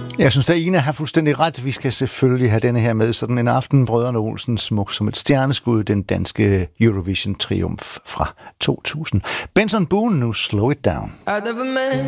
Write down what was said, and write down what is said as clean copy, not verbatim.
Jeg synes, der Ina har fuldstændig ret. Vi skal selvfølgelig have denne her med. Sådan en aften, Brødrene Olsen, smuk som et stjerneskud, den danske Eurovision-triumf fra 2000. Benson Boone, nu Slow It Down.